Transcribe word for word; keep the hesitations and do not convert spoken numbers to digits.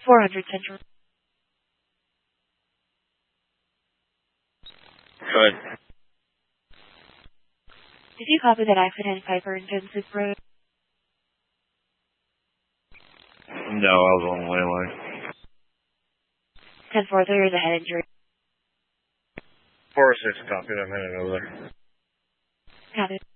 four hundred Central. Good. Did you copy that accident Piper and Genesis Road? No, I was on the way line. ten four, there is a head injury. four oh six, copy. I'm heading over there. Got it.